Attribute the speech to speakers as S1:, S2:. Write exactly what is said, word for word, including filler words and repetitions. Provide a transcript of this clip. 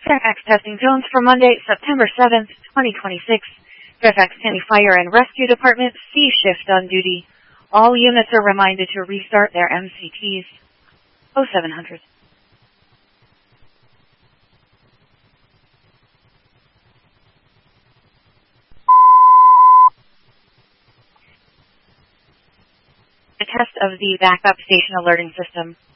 S1: Fairfax testing zones for Monday, September seventh, twenty twenty-six. Fairfax County Fire and Rescue Department, C shift on duty. All units are reminded to restart their M C Ts. oh seven hundred. A test of the backup station alerting system.